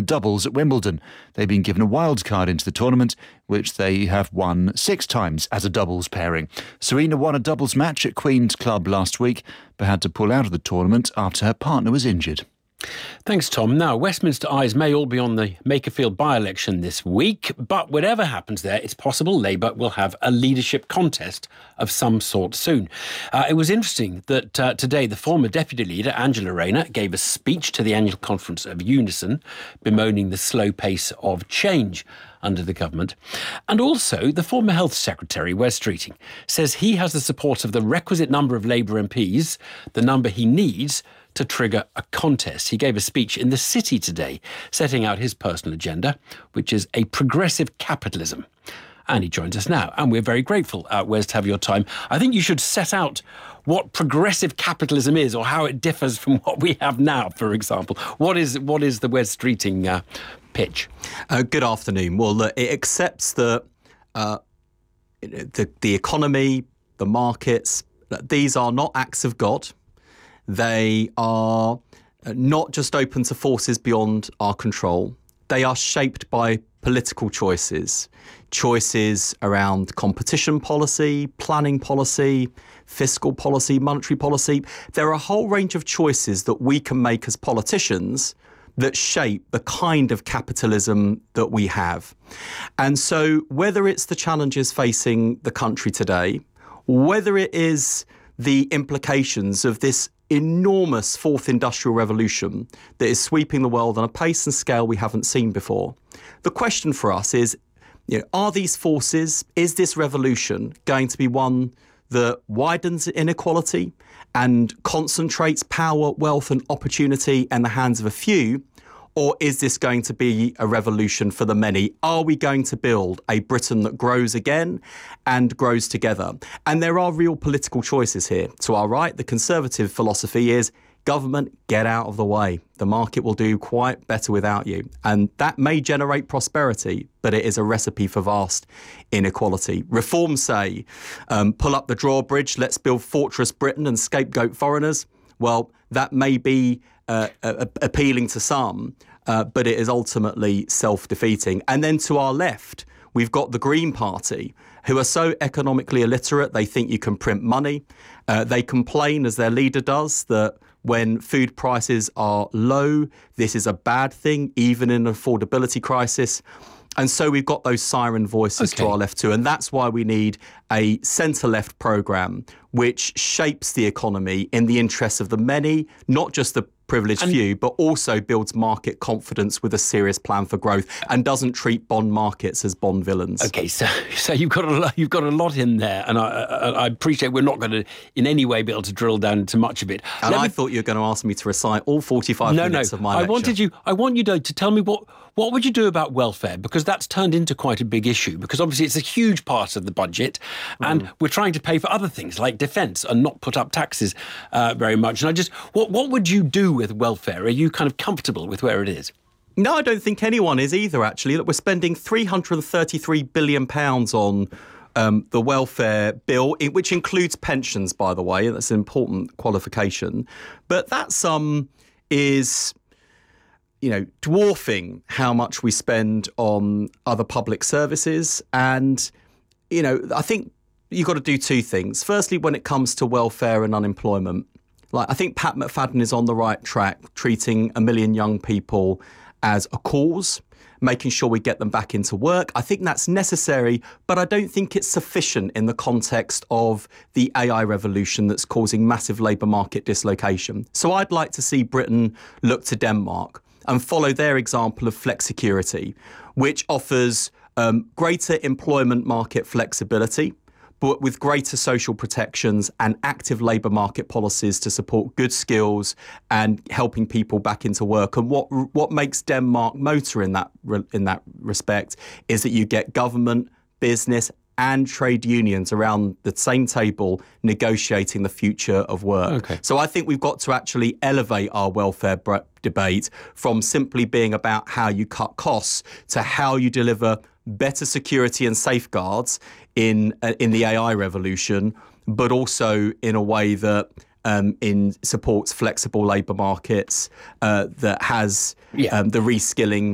doubles at Wimbledon. They've been given a wild card into the tournament, which they have won 6 times as a doubles pairing. Serena won a doubles match at Queen's Club last week, but had to pull out of the tournament after her partner was injured. Thanks, Tom. Now, Westminster eyes may all be on the Makerfield by-election this week, but whatever happens there, it's possible Labour will have a leadership contest of some sort soon. It was interesting that today the former deputy leader, Angela Rayner, gave a speech to the annual conference of Unison, bemoaning the slow pace of change under the government. And also, the former Health Secretary, Wes Streeting, says he has the support of the requisite number of Labour MPs, the number he needs to trigger a contest. He gave a speech in the City today, setting out his personal agenda, which is a progressive capitalism. And he joins us now, and we're very grateful, Wes, to have your time. I think you should set out what progressive capitalism is, or how it differs from what we have now, for example. What is the Wes Streeting pitch? Good afternoon. Well, look, it accepts that the economy, the markets, these are not acts of God. They are not just open to forces beyond our control. They are shaped by political choices around competition policy, planning policy, fiscal policy, monetary policy. There are a whole range of choices that we can make as politicians that shape the kind of capitalism that we have. And so whether it's the challenges facing the country today, whether it is the implications of this enormous fourth industrial revolution that is sweeping the world on a pace and scale we haven't seen before. The question for us is, are these forces, is this revolution going to be one that widens inequality and concentrates power, wealth and opportunity in the hands of a few? Or is this going to be a revolution for the many? Are we going to build a Britain that grows again and grows together? And there are real political choices here. To our right, the Conservative philosophy is government, get out of the way. The market will do quite better without you. And that may generate prosperity, but it is a recipe for vast inequality. Reforms say, pull up the drawbridge, let's build Fortress Britain and scapegoat foreigners. Well, that may be appealing to some, but it is ultimately self-defeating. And then to our left, we've got the Green Party, who are so economically illiterate, they think you can print money. They complain, as their leader does, that when food prices are low, this is a bad thing, even in an affordability crisis. And so we've got those siren voices to our left too. And that's why we need a centre-left programme which shapes the economy in the interests of the many, not just the privileged few, but also builds market confidence with a serious plan for growth and doesn't treat bond markets as bond villains. OK, so you've got a lot in there, and I appreciate we're not going to in any way be able to drill down into much of it. And I thought you were going to ask me to recite all 45 minutes of my lecture. I want you to tell me what would you do about welfare, because that's turned into quite a big issue, because obviously it's a huge part of the budget, and we're trying to pay for other things like defence and not put up taxes very much. And what would you do with welfare? Are you kind of comfortable with where it is? No, I don't think anyone is either, actually. Look, we're spending £333 billion on the welfare bill, which includes pensions, by the way. That's an important qualification. But that sum is, dwarfing how much we spend on other public services. And, I think you've got to do two things. Firstly, when it comes to welfare and unemployment, I think Pat McFadden is on the right track, treating 1 million young people as a cause, making sure we get them back into work. I think that's necessary, but I don't think it's sufficient in the context of the AI revolution that's causing massive labour market dislocation. So I'd like to see Britain look to Denmark and follow their example of flexicurity, which offers greater employment market flexibility, but with greater social protections and active labour market policies to support good skills and helping people back into work. And what makes Denmark motor in that respect is that you get government, business and trade unions around the same table negotiating the future of work. Okay. So I think we've got to actually elevate our welfare debate from simply being about how you cut costs to how you deliver better security and safeguards in the AI revolution, but also in a way that supports flexible labour markets, that has the reskilling